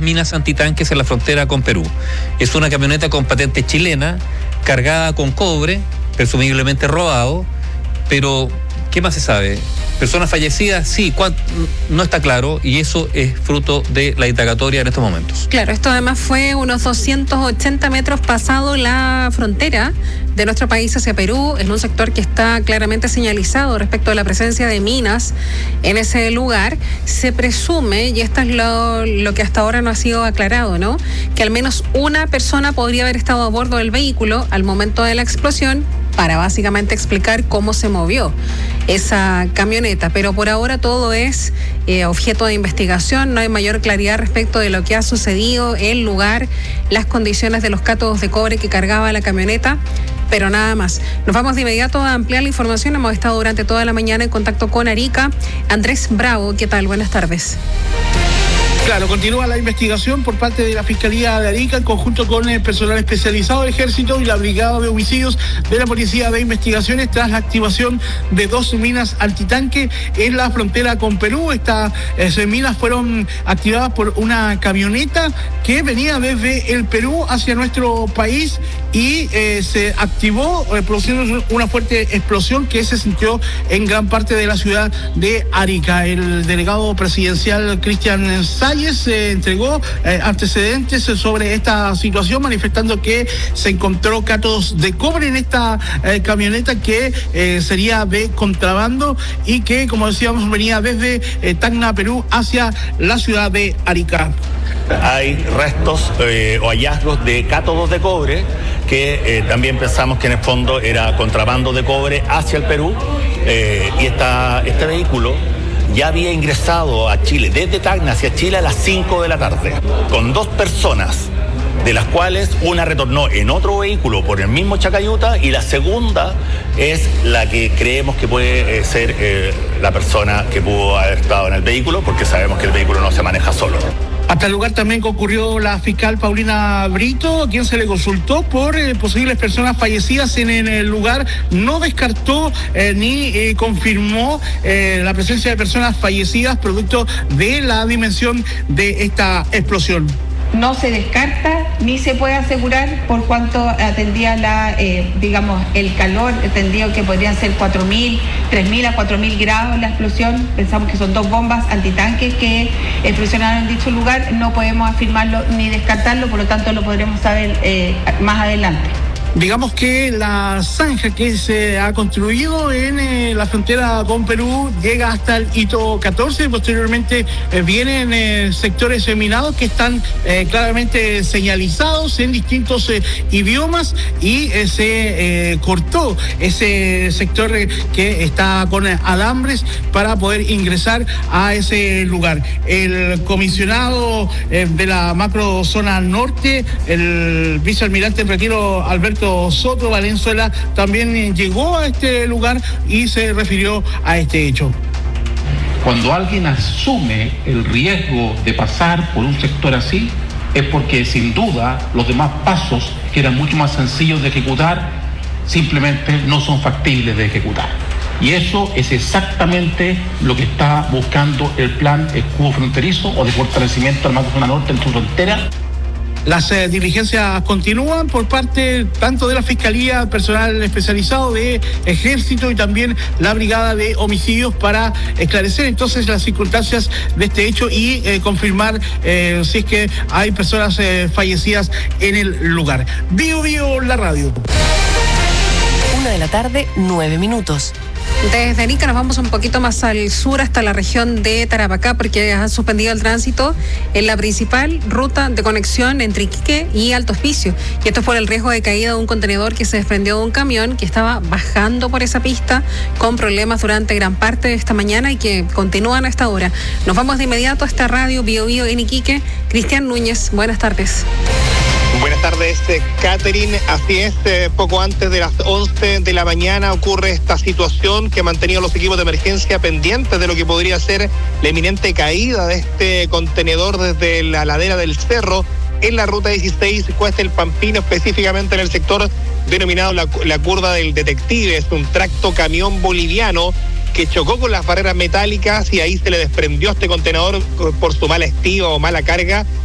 minas antitanques en la frontera con Perú. Es una camioneta con patente chilena, cargada con cobre, presumiblemente robado, pero ¿qué más se sabe? Personas fallecidas, sí, no está claro, y eso es fruto de la indagatoria en estos momentos. Claro, esto además fue unos 280 metros pasado la frontera de nuestro país hacia Perú, en un sector que está claramente señalizado respecto a la presencia de minas en ese lugar. Se presume, y esto es lo que hasta ahora no ha sido aclarado, ¿no?, que al menos una persona podría haber estado a bordo del vehículo al momento de la explosión, para básicamente explicar cómo se movió esa camioneta, pero por ahora todo es objeto de investigación. No hay mayor claridad respecto de lo que ha sucedido, el lugar, las condiciones de los cátodos de cobre que cargaba la camioneta, pero nada más. Nos vamos de inmediato a ampliar la información. Hemos estado durante toda la mañana en contacto con Arica. Andrés Bravo, ¿qué tal? Buenas tardes. Claro, continúa la investigación por parte de la Fiscalía de Arica en conjunto con el personal especializado del Ejército y la Brigada de Homicidios de la Policía de Investigaciones tras la activación de 2 minas antitanque en la frontera con Perú. Estas minas fueron activadas por una camioneta que venía desde el Perú hacia nuestro país y se activó produciendo una fuerte explosión que se sintió en gran parte de la ciudad de Arica. El delegado presidencial Cristian Salles entregó antecedentes sobre esta situación, manifestando que se encontró cátodos de cobre en esta camioneta que sería de contrabando y que, como decíamos, venía desde Tacna, Perú, hacia la ciudad de Arica. Hay restos o hallazgos de cátodos de cobre que también pensamos que en el fondo era contrabando de cobre hacia el Perú, y este vehículo ya había ingresado a Chile, desde Tacna hacia Chile a las 5 de la tarde, con 2 personas, de las cuales una retornó en otro vehículo por el mismo Chacayuta y la segunda es la que creemos que puede ser la persona que pudo haber estado en el vehículo, porque sabemos que el vehículo no se maneja solo. Hasta el lugar también concurrió la fiscal Paulina Brito, a quien se le consultó por posibles personas fallecidas en el lugar. No descartó ni confirmó la presencia de personas fallecidas producto de la dimensión de esta explosión. No se descarta ni se puede asegurar por cuanto atendía el calor, entendido que podrían ser 3.000 a 4.000 grados la explosión. Pensamos que son 2 bombas antitanques que explosionaron en dicho lugar. No podemos afirmarlo ni descartarlo, por lo tanto lo podremos saber más adelante. Digamos que la zanja que se ha construido en la frontera con Perú llega hasta el hito 14, posteriormente vienen sectores minados que están claramente señalizados en distintos idiomas y se cortó ese sector que está con alambres para poder ingresar a ese lugar. El comisionado de la macro zona norte, el vicealmirante en retiro Alberto Soto Valenzuela, también llegó a este lugar y se refirió a este hecho. Cuando alguien asume el riesgo de pasar por un sector así, es porque sin duda los demás pasos, que eran mucho más sencillos de ejecutar, simplemente no son factibles de ejecutar. Y eso es exactamente lo que está buscando el plan escudo fronterizo o de fortalecimiento de la macro zona norte en su frontera. Las diligencias continúan por parte tanto de la Fiscalía, personal especializado de Ejército y también la Brigada de Homicidios para esclarecer entonces las circunstancias de este hecho y confirmar si es que hay personas fallecidas en el lugar. Bio la radio. 1:09 p.m. Desde Arica nos vamos un poquito más al sur hasta la región de Tarapacá porque han suspendido el tránsito en la principal ruta de conexión entre Iquique y Alto Hospicio. Y esto es por el riesgo de caída de un contenedor que se desprendió de un camión que estaba bajando por esa pista con problemas durante gran parte de esta mañana y que continúan a esta hora. Nos vamos de inmediato a esta radio Bio en Iquique. Cristian Núñez, buenas tardes. Buenas tardes, Catherine. Así es, poco antes de las 11 de la mañana ocurre esta situación que ha mantenido los equipos de emergencia pendientes de lo que podría ser la inminente caída de este contenedor desde la ladera del cerro en la ruta 16, Cuesta el Pampino, específicamente en el sector denominado la curva del Detective. Es un tracto camión boliviano que chocó con las barreras metálicas y ahí se le desprendió este contenedor por su mala estiva o mala carga